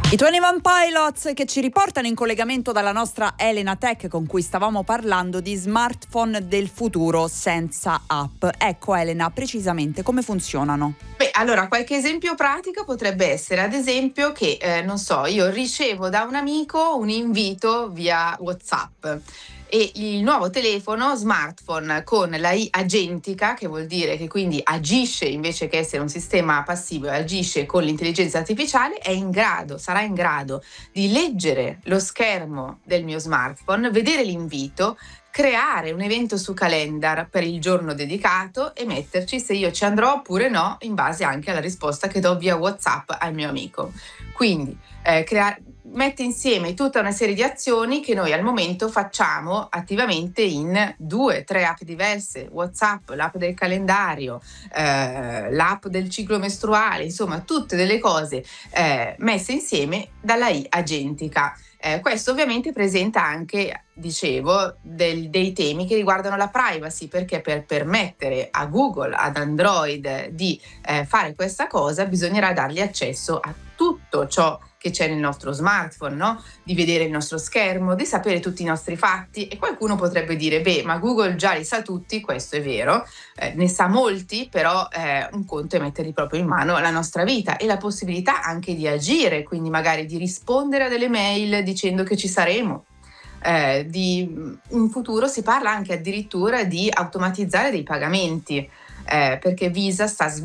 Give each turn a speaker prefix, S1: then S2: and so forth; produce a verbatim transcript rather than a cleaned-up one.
S1: I ventuno Pilots che ci riportano in collegamento dalla nostra Elena Tech, con cui stavamo parlando di smartphone del futuro senza app. Ecco Elena, precisamente come funzionano?
S2: Beh, allora qualche esempio pratico potrebbe essere, ad esempio, che eh, non so, io ricevo da un amico un invito via WhatsApp e il nuovo telefono smartphone con la I agentica, che vuol dire che quindi agisce invece che essere un sistema passivo, agisce con l'intelligenza artificiale, è in grado, sarà in grado di leggere lo schermo del mio smartphone, vedere l'invito, creare un evento su calendar per il giorno dedicato e metterci se io ci andrò oppure no, in base anche alla risposta che do via WhatsApp al mio amico. Quindi eh, crea- mette insieme tutta una serie di azioni che noi al momento facciamo attivamente in due, tre app diverse: WhatsApp, l'app del calendario, eh, l'app del ciclo mestruale, insomma tutte delle cose eh, messe insieme dalla I agentica. Eh, questo ovviamente presenta anche, dicevo, del- dei temi che riguardano la privacy, perché per permettere a Google, ad Android di eh, fare questa cosa bisognerà dargli accesso a tutto ciò che c'è nel nostro smartphone, no? Di vedere il nostro schermo, di sapere tutti i nostri fatti. E qualcuno potrebbe dire, beh, ma Google già li sa tutti. Questo è vero, eh, ne sa molti, però eh, un conto è metterli proprio in mano la nostra vita e la possibilità anche di agire, quindi magari di rispondere a delle mail dicendo che ci saremo. Eh, di, in futuro si parla anche addirittura di automatizzare dei pagamenti, eh, perché Visa sta sviluppando